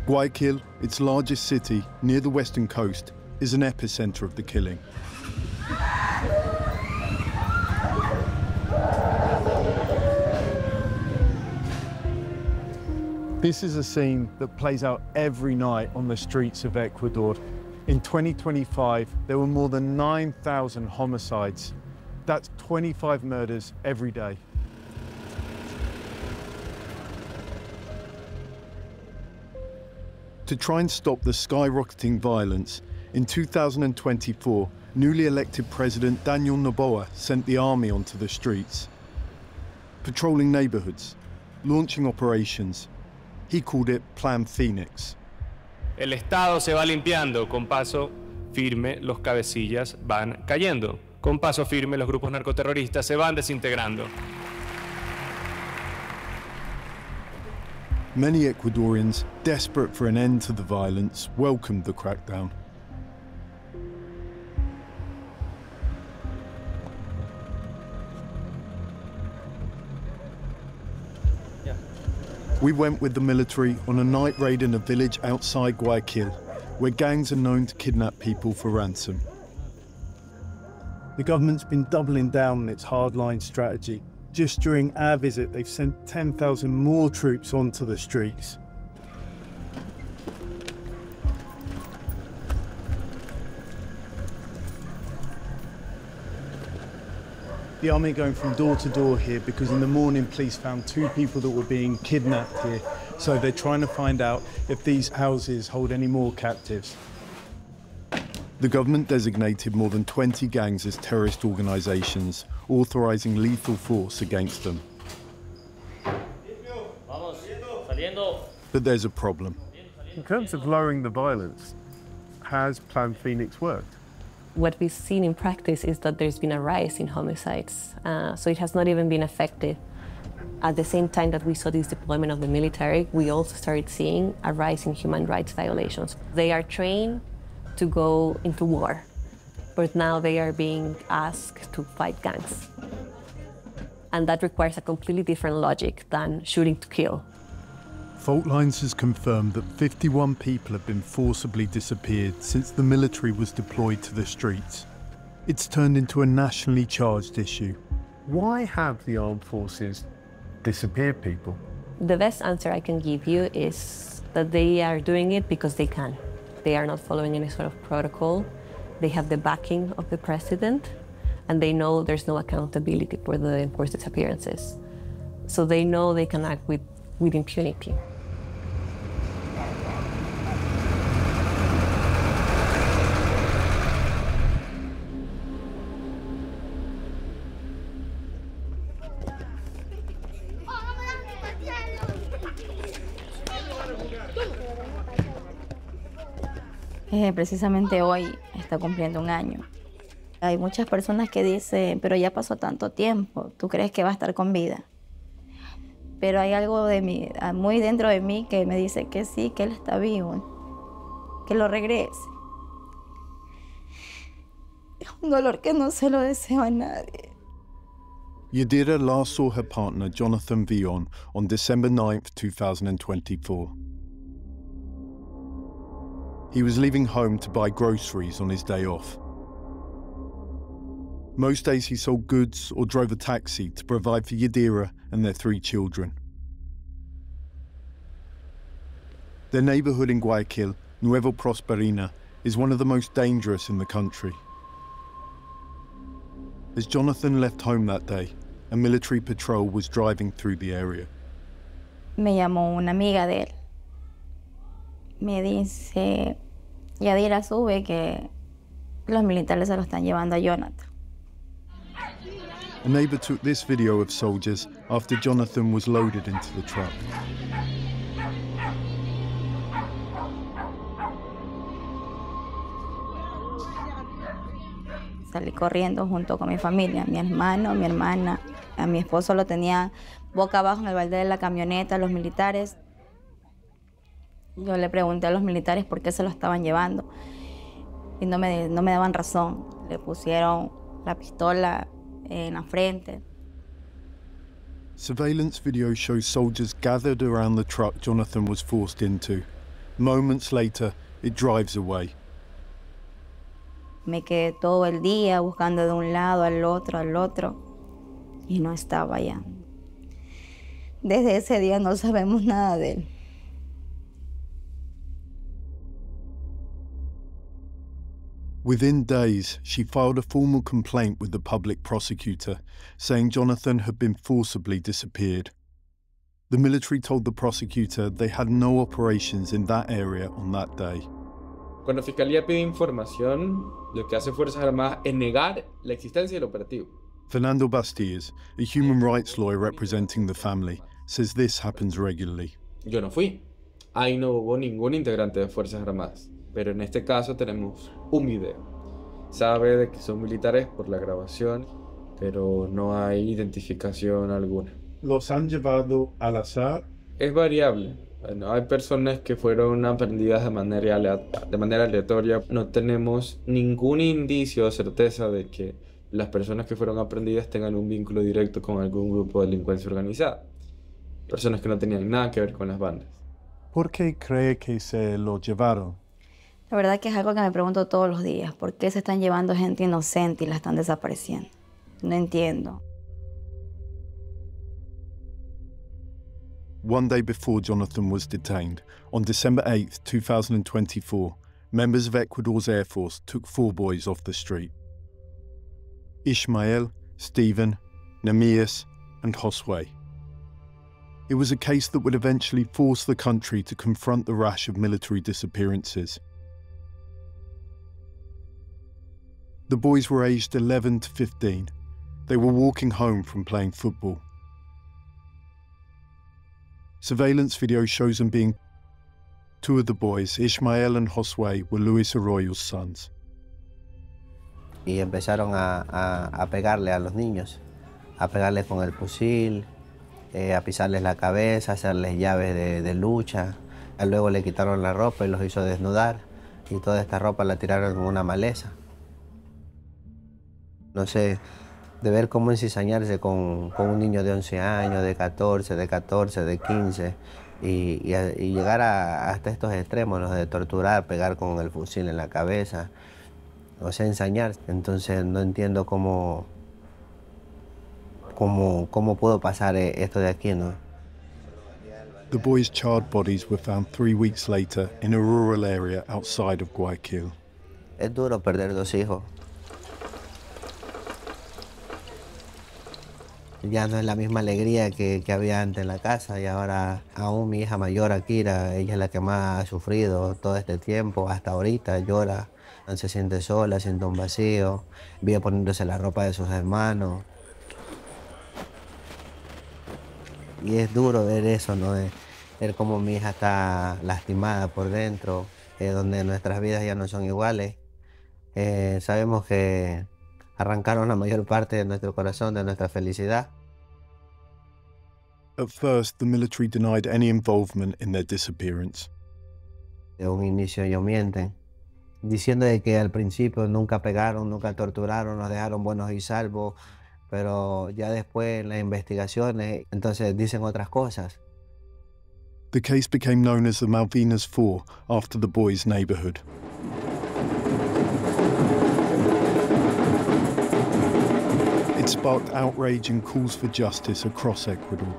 Guayaquil, its largest city near the western coast, is an epicenter of the killing. This is a scene that plays out every night on the streets of Ecuador. In 2025, there were more than 9,000 homicides. That's 25 murders every day. To try and stop the skyrocketing violence, in 2024, newly elected President Daniel Noboa sent the army onto the streets, patrolling neighborhoods, launching operations. He called it Plan Phoenix. El Estado se va limpiando, con paso firme los cabecillas van cayendo. Con paso firme los grupos narcoterroristas se van desintegrando. Many Ecuadorians, desperate for an end to the violence, welcomed the crackdown. We went with the military on a night raid in a village outside Guayaquil, where gangs are known to kidnap people for ransom. The government's been doubling down on its hardline strategy. Just during our visit, they've sent 10,000 more troops onto the streets. The army are going from door to door here because in the morning police found 2 people that were being kidnapped here. So they're trying to find out if these houses hold any more captives. The government designated more than 20 gangs as terrorist organizations, authorizing lethal force against them. But there's a problem. In terms of lowering the violence, has Plan Phoenix worked? What we've seen in practice is that there's been a rise in homicides, so it has not even been effective. At the same time that we saw this deployment of the military, we also started seeing a rise in human rights violations. They are trained to go into war, but now they are being asked to fight gangs. And that requires a completely different logic than shooting to kill. Fault Lines has confirmed that 51 people have been forcibly disappeared since the military was deployed to the streets. It's turned into a nationally charged issue. Why have the armed forces disappeared people? The best answer I can give you is that they are doing it because they can. They are not following any sort of protocol. They have the backing of the president, and they know there's no accountability for the enforced disappearances. So they know they can act with impunity. Precisamente hoy está cumpliendo 1 año. Hay muchas personas que dicen, pero ya pasó tanto tiempo, ¿tú crees que va a estar con vida? Pero hay algo de mí, muy dentro de mí que me dice que sí, que él está vivo, que lo regrese. Es un dolor que no se lo deseo a nadie. Yadira last saw her partner, Jonathan Villon, on December 9th, 2024. He was leaving home to buy groceries on his day off. Most days he sold goods or drove a taxi to provide for Yadira and their 3 children. Their neighborhood in Guayaquil, Nueva Prosperina, is one of the most dangerous in the country. As Jonathan left home that day, a military patrol was driving through the area. Me llamó una amiga de él. Me dice, Yadira, sube que los militares se lo están llevando a Jonathan. A neighbor took this video of soldiers after Jonathan was loaded into the truck. Salí corriendo junto con mi familia, mi hermano, mi hermana. A mi esposo lo tenía boca abajo en el balde de la camioneta, los militares. Yo le pregunté a los militares por qué se lo estaban llevando y no me daban razón. Le pusieron la pistola en la frente. Surveillance video shows soldiers gathered around the truck Jonathan was forced into. Moments later, it drives away. Me quedé todo el día buscando de un lado al otro, y no estaba allá. Desde ese día no sabemos nada de él. Within days, she filed a formal complaint with the public prosecutor, saying Jonathan had been forcibly disappeared. The military told the prosecutor they had no operations in that area on that day. Cuando Fiscalía pide información, lo que hace Fuerzas Armadas es negar la existencia del operativo. Fernando Bastillas, a human rights lawyer representing the family, says this happens regularly. Yo no fui. Ahí no hubo ningún integrante de Fuerzas Armadas. Pero en este caso tenemos un video. Sabe de que son militares por la grabación, pero no hay identificación alguna. ¿Los han llevado al azar? Es variable. Bueno, hay personas que fueron aprendidas de manera aleatoria. No tenemos ningún indicio o certeza de que las personas que fueron aprendidas tengan un vínculo directo con algún grupo de delincuencia organizada. Personas que no tenían nada que ver con las bandas. ¿Por qué cree que se lo llevaron? La verdad que es algo que me pregunto todos los días. ¿Por qué se están llevando gente inocente y la están desapareciendo? No entiendo. One day before Jonathan was detained, on December 8, 2024, members of Ecuador's Air Force took 4 boys off the street. Ishmael, Stephen, Namias, and Josue. It was a case that would eventually force the country to confront the rash of military disappearances. The boys were aged 11 to 15. They were walking home from playing football. Surveillance video shows them being... 2 of the boys, Ishmael and Josue, were Luis Arroyo's sons. Y empezaron a pegarle a los niños, a pegarles con el fusil, a pisarles la cabeza, a hacerles llaves de lucha. Luego le quitaron la ropa y los hizo desnudar, y toda esta ropa la tiraron en una maleza. No sé, de ver cómo encizañarse con un niño de 11 años, de 14, de 15, y llegar hasta estos extremos, ¿no? De torturar, pegar con el fusil en la cabeza, o sea, ensañar. Entonces no entiendo cómo pudo pasar esto de aquí, ¿no? The boys' charred bodies were found 3 weeks later in a rural area outside of Guayaquil. Es duro perder 2 hijos. Ya no es la misma alegría que había antes en la casa, y ahora aún mi hija mayor, Akira, ella es la que más ha sufrido todo este tiempo, hasta ahorita llora, se siente sola, siente un vacío, vive poniéndose la ropa de sus hermanos. Y es duro ver eso, ¿no? Ver cómo mi hija está lastimada por dentro, donde nuestras vidas ya no son iguales. Sabemos que arrancaron la mayor parte de nuestro corazón, de nuestra felicidad. At first, the military denied any involvement in their disappearance. De un inicio ellos mienten, diciendo de que al principio nunca pegaron, nunca torturaron, nos dejaron buenos y salvos, pero ya después en las investigaciones, entonces dicen otras cosas. The case became known as the Malvinas 4 after the boys' neighborhood. It sparked outrage and calls for justice across Ecuador.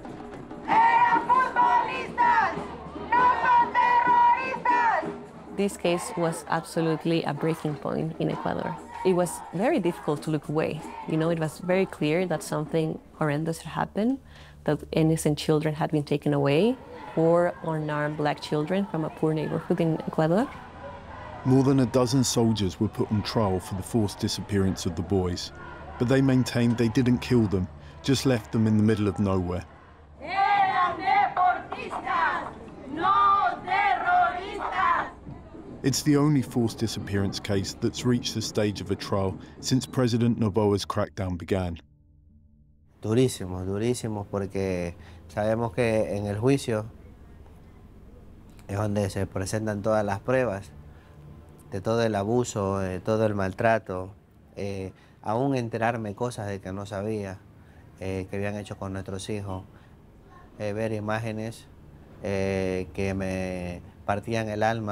This case was absolutely a breaking point in Ecuador. It was very difficult to look away. You know, it was very clear that something horrendous had happened, that innocent children had been taken away, or unarmed black children from a poor neighborhood in Ecuador. More than a dozen soldiers were put on trial for the forced disappearance of the boys, but they maintained they didn't kill them, just left them in the middle of nowhere. It's the only forced disappearance case that's reached the stage of a trial since President Noboa's crackdown began. Durísimos, durísimos, porque sabemos que en el juicio es donde se presentan todas las pruebas de todo el abuso, de todo el maltrato, aún enterarme cosas de que no sabía que habían hecho con nuestros hijos, ver imágenes que partían el alma.